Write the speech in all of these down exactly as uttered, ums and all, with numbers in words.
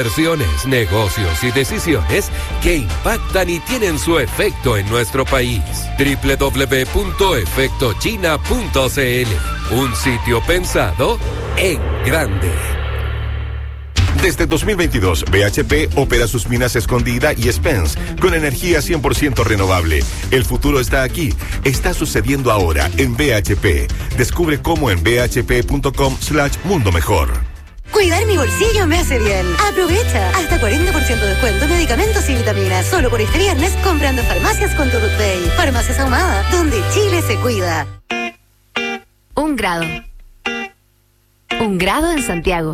Inversiones, negocios y decisiones que impactan y tienen su efecto en nuestro país. doble u doble u doble u punto efecto china punto c l. Un sitio pensado en grande. Desde dos mil veintidós, B H P opera sus minas Escondida y Spence con energía cien por ciento renovable. El futuro está aquí. Está sucediendo ahora en B H P. Descubre cómo en b h p punto com slash mundo mejor. Cuidar mi bolsillo me hace bien. Aprovecha. Hasta cuarenta por ciento de descuento en medicamentos y vitaminas. Solo por este viernes comprando en farmacias con Product Day. Farmacias Ahumada, donde Chile se cuida. Un grado. Un grado en Santiago.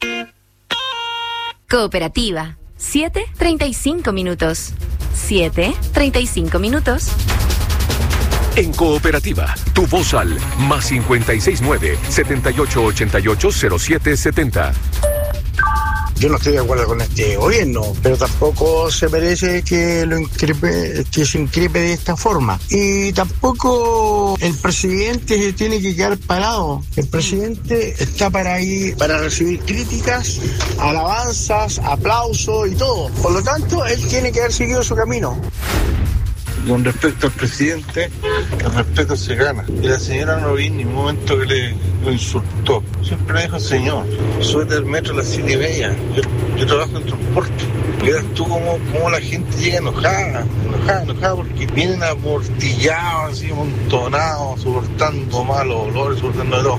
Cooperativa. siete treinta y cinco minutos. siete treinta y cinco minutos. En Cooperativa, tu voz al más cincuenta y seis nueve, setenta y ocho ochenta y ocho cero siete setenta. Yo no estoy de acuerdo con este gobierno, pero tampoco se merece que lo increpe, que se increpe de esta forma. Y tampoco el presidente se tiene que quedar parado. El presidente está para ahí, para recibir críticas, alabanzas, aplausos y todo. Por lo tanto, él tiene que haber seguido su camino. Con respecto al presidente, el respeto se gana. Y la señora no vi en ningún momento que le lo insultó. Siempre me dijo, señor, súbete al metro a las siete y media. Yo, yo trabajo en transporte. Verás tú cómo, cómo la gente llega enojada, enojada, enojada, porque vienen amortillados, así amontonados, soportando malos olores, soportando de todo.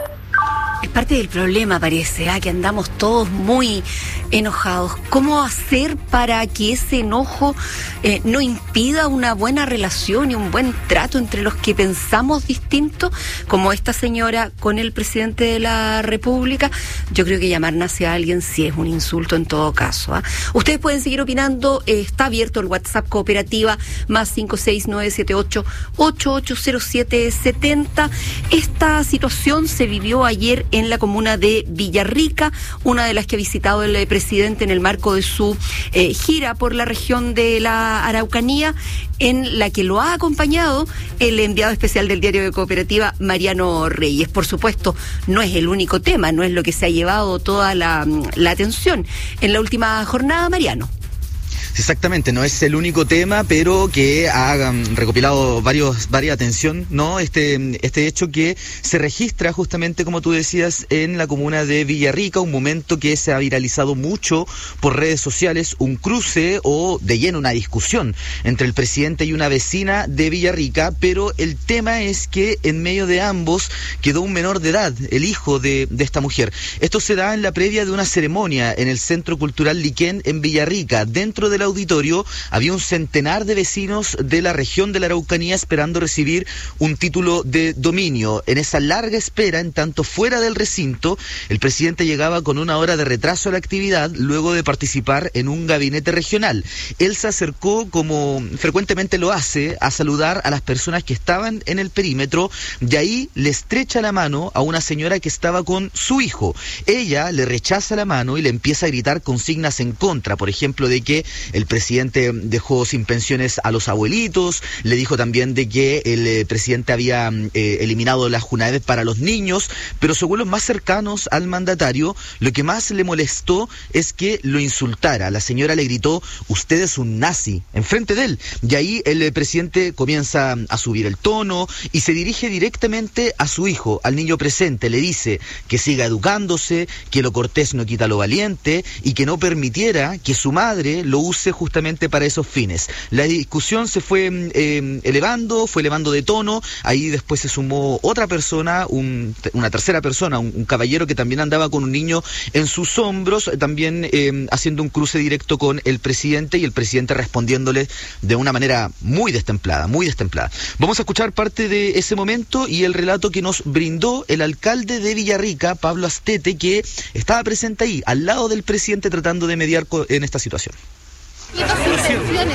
Es parte del problema, parece, ¿eh? Que andamos todos muy enojados. ¿Cómo hacer para que ese enojo eh, no impida una buena relación y un buen trato entre los que pensamos distinto, como esta señora con el presidente de la República? Yo creo que llamar nazi a alguien sí es un insulto en todo caso, ¿eh? Ustedes pueden seguir opinando, eh, está abierto el WhatsApp Cooperativa, más cinco seis nueve siete ocho ocho ocho cero siete setenta. Esta situación se vivió ayer en la comuna de Villarrica, una de las que ha visitado el presidente en el marco de su eh, gira por la región de la Araucanía, en la que lo ha acompañado el enviado especial del diario de Cooperativa, Mariano Reyes. Por supuesto, no es el único tema, no es lo que se ha llevado toda la, la atención en la última jornada, Mariano. Exactamente, no es el único tema, pero que ha um, recopilado varios, varias atención, ¿no? Este, este hecho que se registra justamente, como tú decías, en la comuna de Villarrica, un momento que se ha viralizado mucho por redes sociales, un cruce o de lleno una discusión entre el presidente y una vecina de Villarrica, pero el tema es que en medio de ambos quedó un menor de edad, el hijo de, de esta mujer. Esto se da en la previa de una ceremonia en el Centro Cultural Liquén en Villarrica. Dentro del auditorio había un centenar de vecinos de la región de la Araucanía esperando recibir un título de dominio. En esa larga espera, en tanto fuera del recinto, el presidente llegaba con una hora de retraso a la actividad luego de participar en un gabinete regional. Él se acercó, como frecuentemente lo hace, a saludar a las personas que estaban en el perímetro, y ahí le estrecha la mano a una señora que estaba con su hijo. Ella le rechaza la mano y le empieza a gritar consignas en contra, por ejemplo, de que el presidente dejó sin pensiones a los abuelitos, le dijo también de que el eh, presidente había eh, eliminado las Junaeves para los niños, pero según los más cercanos al mandatario, lo que más le molestó es que lo insultara. La señora le gritó, usted es un nazi, enfrente de él, y ahí el eh, presidente comienza a subir el tono y se dirige directamente a su hijo, al niño presente, le dice que siga educándose, que lo cortés no quita lo valiente y que no permitiera que su madre lo use justamente para esos fines. La discusión se fue eh, elevando, fue elevando de tono, ahí después se sumó otra persona, un, una tercera persona, un, un caballero que también andaba con un niño en sus hombros, también eh, haciendo un cruce directo con el presidente y el presidente respondiéndole de una manera muy destemplada, muy destemplada. Vamos a escuchar parte de ese momento y el relato que nos brindó el alcalde de Villarrica, Pablo Astete, que estaba presente ahí, al lado del presidente, tratando de mediar en esta situación. ¿Qué intenciones?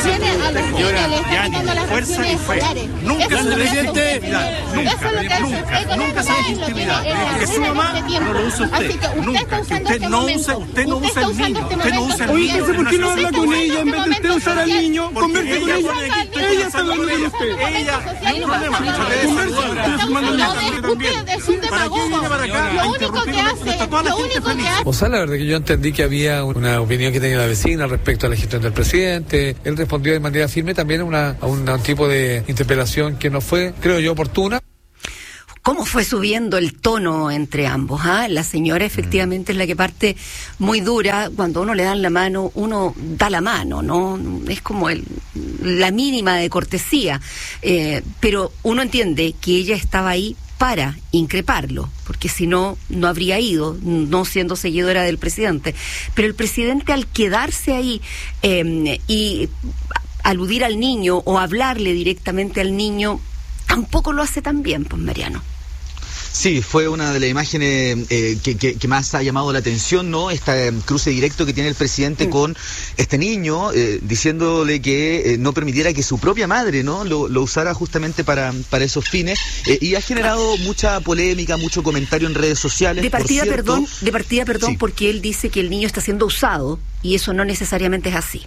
violaciones a los niños, le están quitando las fuerza y fe. Nunca se le dio intimidad. Nunca, nunca, nunca se le dio intimidad. Que su mamá no lo usa usted. Nunca. Usted no usa, usted no usa el niño. Usted no usa el niño. Oye, ¿por qué no habla con ella en vez de usted usar al niño? Converse con ella. Ella está hablando con usted. Ella, no hay problema. Usted es un demagogo. Lo único que hace, lo único que hace. O sea, la verdad que yo entendí que había una opinión que tenía la vecina respecto a la gestión del presidente. Él respondió de manera firme también a, una, a un, a un tipo de interpelación que no fue, creo yo, oportuna. ¿Cómo fue subiendo el tono entre ambos? ¿Ah? La señora efectivamente es la que parte muy dura. Cuando uno le dan la mano, uno da la mano, ¿no? Es como el, la mínima de cortesía. Eh, pero uno entiende que ella estaba ahí para increparlo, porque si no, no habría ido, no siendo seguidora del presidente. Pero el presidente, al quedarse ahí eh, y aludir al niño o hablarle directamente al niño, tampoco lo hace tan bien, pues, Mariano. Sí, fue una de las imágenes eh, que, que, que más ha llamado la atención, ¿no? Este eh, cruce directo que tiene el presidente mm. con este niño, eh, diciéndole que eh, no permitiera que su propia madre, ¿no? Lo, lo usara justamente para, para esos fines, eh, y ha generado mucha polémica, mucho comentario en redes sociales. De partida, por cierto, perdón, de partida, perdón, sí. porque él dice que el niño está siendo usado y eso no necesariamente es así.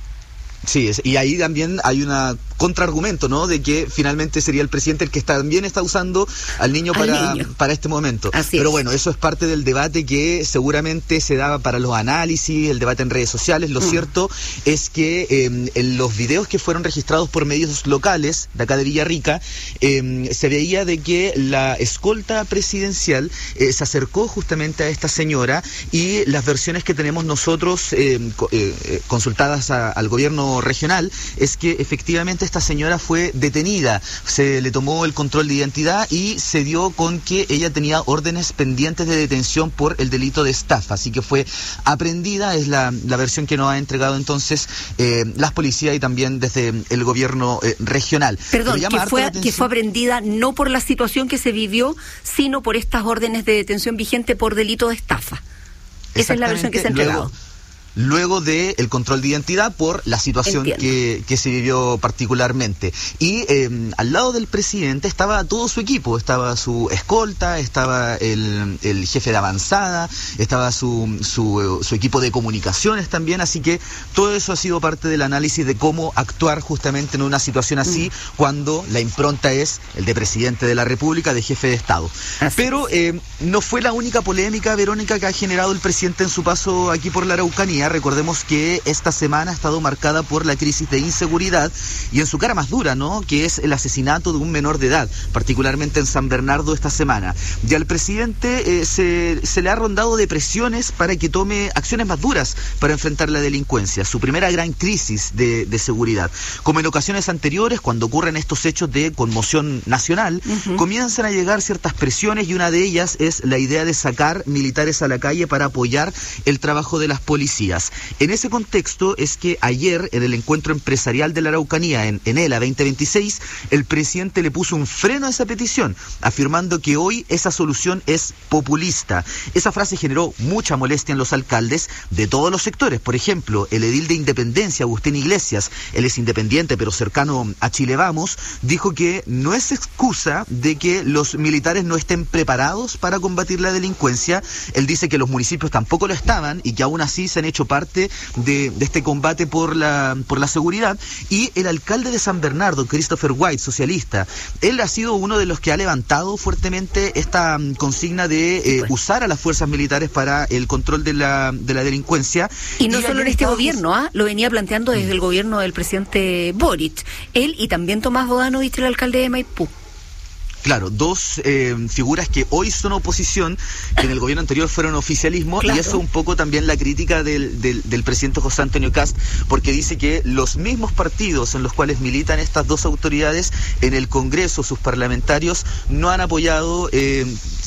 Sí, es, y ahí también hay un contraargumento, ¿no? De que finalmente sería el presidente el que también está usando al niño, al para, niño. para este momento. Así Pero es. bueno, eso es parte del debate que seguramente se daba para los análisis, el debate en redes sociales. Lo mm. cierto es que eh, en los videos que fueron registrados por medios locales de acá de Villarrica, eh, se veía de que la escolta presidencial eh, se acercó justamente a esta señora, y las versiones que tenemos nosotros eh, eh, consultadas a, al gobierno regional es que efectivamente esta señora fue detenida, se le tomó el control de identidad y se dio con que ella tenía órdenes pendientes de detención por el delito de estafa, así que fue aprehendida. Es la, la versión que nos ha entregado entonces eh, las policías y también desde el gobierno eh, regional. Perdón, que fue, que fue aprehendida no por la situación que se vivió, sino por estas órdenes de detención vigente por delito de estafa. Esa es la versión que se ha entregado. Luego, Luego del de control de identidad por la situación que, que se vivió particularmente. Y eh, al lado del presidente estaba todo su equipo, estaba su escolta, estaba el, el jefe de avanzada, estaba su, su, su equipo de comunicaciones también, así que todo eso ha sido parte del análisis de cómo actuar justamente en una situación así, mm. cuando la impronta es el de presidente de la República, de jefe de Estado. Así Pero eh, no fue la única polémica, Verónica, que ha generado el presidente en su paso aquí por la Araucanía. Recordemos que esta semana ha estado marcada por la crisis de inseguridad y en su cara más dura, ¿no? Que es el asesinato de un menor de edad, particularmente en San Bernardo esta semana. Y al presidente eh, se, se le ha rondado de presiones para que tome acciones más duras para enfrentar la delincuencia, su primera gran crisis de, de seguridad. Como en ocasiones anteriores, cuando ocurren estos hechos de conmoción nacional, uh-huh. comienzan a llegar ciertas presiones, y una de ellas es la idea de sacar militares a la calle para apoyar el trabajo de las policías. En ese contexto es que ayer, en el encuentro empresarial de la Araucanía en ENELA veinte veintiséis, el presidente le puso un freno a esa petición, afirmando que hoy esa solución es populista. Esa frase generó mucha molestia en los alcaldes de todos los sectores. Por ejemplo, el edil de Independencia, Agustín Iglesias, él es independiente pero cercano a Chile Vamos, dijo que no es excusa de que los militares no estén preparados para combatir la delincuencia. Él dice que los municipios tampoco lo estaban y que aún así se han hecho parte de, de este combate por la, por la seguridad. Y el alcalde de San Bernardo, Christopher White, socialista, él ha sido uno de los que ha levantado fuertemente esta um, consigna de eh, usar a las fuerzas militares para el control de la, de la delincuencia. Y no y solo en este estamos... gobierno, ¿ah? Lo venía planteando desde mm. el gobierno del presidente Boric. Él y también Tomás Bodanovich, el alcalde de Maipú. Claro, dos eh, figuras que hoy son oposición, que en el gobierno anterior fueron oficialismo, claro. Y eso un poco también la crítica del, del, del presidente José Antonio Kast, porque dice que los mismos partidos en los cuales militan estas dos autoridades en el Congreso, sus parlamentarios, no han apoyado, eh,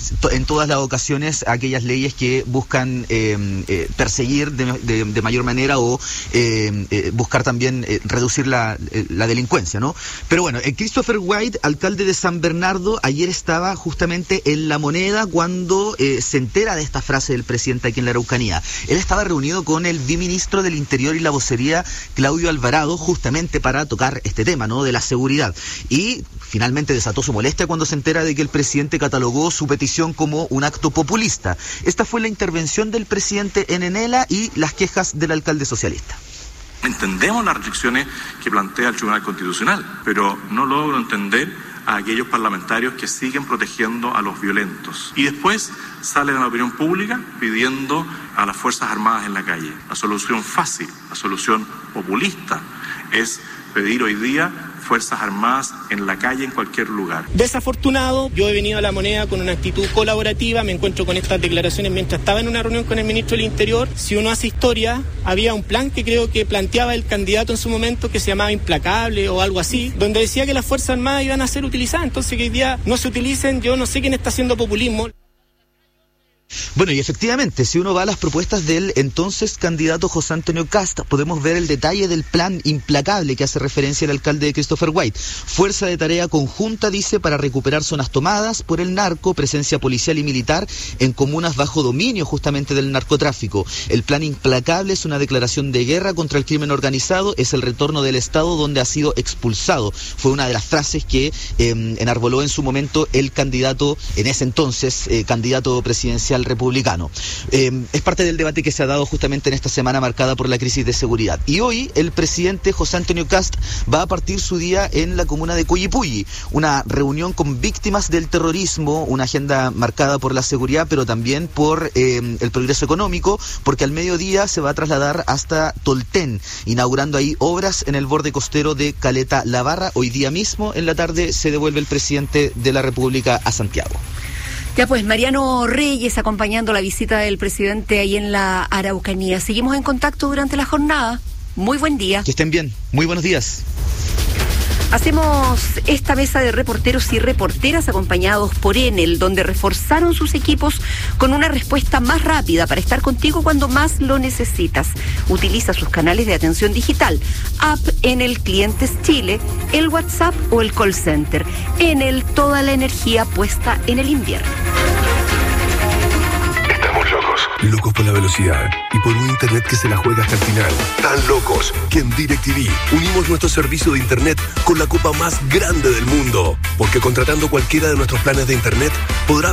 to, en todas las ocasiones aquellas leyes que buscan eh, eh, perseguir de, de, de mayor manera o eh, eh, buscar también eh, reducir la, eh, la delincuencia, ¿no? Pero bueno, eh, Christopher White, alcalde de San Bernardo, ayer estaba justamente en La Moneda cuando eh, se entera de esta frase del presidente aquí en la Araucanía. Él estaba reunido con el viceministro del Interior y la Vocería, Claudio Alvarado, justamente para tocar este tema, ¿no?, de la seguridad. Y finalmente desató su molestia cuando se entera de que el presidente catalogó su petición como un acto populista. Esta fue la intervención del presidente en Enela y las quejas del alcalde socialista. Entendemos las restricciones que plantea el Tribunal Constitucional, pero no logro entender a aquellos parlamentarios que siguen protegiendo a los violentos. Y después salen a la opinión pública pidiendo a las Fuerzas Armadas en la calle. La solución fácil, la solución populista es pedir hoy día Fuerzas Armadas en la calle, en cualquier lugar. Desafortunado, yo he venido a La Moneda con una actitud colaborativa, me encuentro con estas declaraciones mientras estaba en una reunión con el ministro del Interior. Si uno hace historia, había un plan que creo que planteaba el candidato en su momento que se llamaba Implacable o algo así, donde decía que las Fuerzas Armadas iban a ser utilizadas, entonces que hoy día no se utilicen, yo no sé quién está haciendo populismo. Bueno, y efectivamente, si uno va a las propuestas del entonces candidato José Antonio Kast, podemos ver el detalle del plan Implacable que hace referencia el alcalde Christopher White. Fuerza de tarea conjunta, dice, para recuperar zonas tomadas por el narco, presencia policial y militar en comunas bajo dominio justamente del narcotráfico. El plan Implacable es una declaración de guerra contra el crimen organizado, es el retorno del Estado donde ha sido expulsado. Fue una de las frases que eh, enarboló en su momento el candidato, en ese entonces, eh, candidato presidencial republicano. Eh, es parte del debate que se ha dado justamente en esta semana marcada por la crisis de seguridad. Y hoy el presidente José Antonio Kast va a partir su día en la comuna de Cuyipulli, una reunión con víctimas del terrorismo, una agenda marcada por la seguridad, pero también por eh, el progreso económico, porque al mediodía se va a trasladar hasta Tolten, inaugurando ahí obras en el borde costero de Caleta La Barra. Hoy día mismo, en la tarde, se devuelve el presidente de la República a Santiago. Ya pues, Mariano Reyes acompañando la visita del presidente ahí en la Araucanía. Seguimos en contacto durante la jornada. Muy buen día. Que estén bien. Muy buenos días. Hacemos esta mesa de reporteros y reporteras acompañados por Enel, donde reforzaron sus equipos con una respuesta más rápida para estar contigo cuando más lo necesitas. Utiliza sus canales de atención digital, app Enel Clientes Chile, el WhatsApp o el call center. Enel, toda la energía puesta en el invierno. Estamos locos. Locos por la velocidad y por un internet que se la juega hasta el final. Tan locos que en DirecTV unimos nuestro servicio de internet con la copa más grande del mundo. Porque contratando cualquiera de nuestros planes de internet podrás